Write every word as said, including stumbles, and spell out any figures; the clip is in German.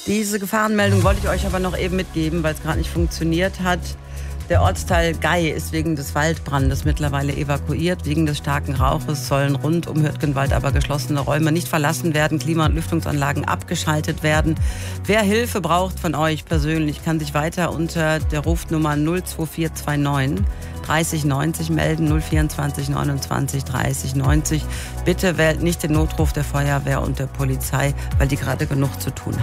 Diese Gefahrenmeldung wollte ich euch aber noch eben mitgeben, weil es gerade nicht funktioniert hat. Der Ortsteil Gey ist wegen des Waldbrandes mittlerweile evakuiert. Wegen des starken Rauches sollen rund um Hürtgenwald aber geschlossene Räume nicht verlassen werden, Klima- und Lüftungsanlagen abgeschaltet werden. Wer Hilfe braucht von euch persönlich, kann sich weiter unter der Rufnummer null zwei vier zwei neun dreißig neunzig melden, null vierundzwanzig neunundzwanzig dreißig neunzig. Bitte wählt nicht den Notruf der Feuerwehr und der Polizei, weil die gerade genug zu tun haben.